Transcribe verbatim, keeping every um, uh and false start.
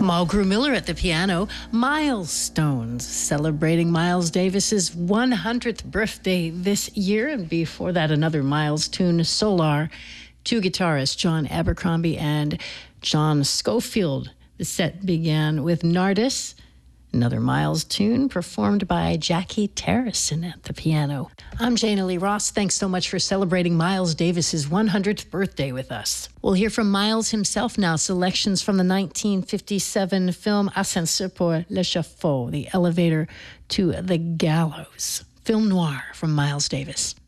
Mulgrew Miller at the piano. Milestones, celebrating Miles Davis's one hundredth birthday this year. And before that, another Miles tune, Solar. Two guitarists, John Abercrombie and John Schofield. The set began with Nardis, another Miles tune performed by Jackie Terrison at the piano. I'm Jana Lee Ross. Thanks so much for celebrating Miles Davis's one hundredth birthday with us. We'll hear from Miles himself now, selections from the nineteen fifty-seven film Ascenseur pour l'échafaud, the elevator to the gallows. Film noir from Miles Davis.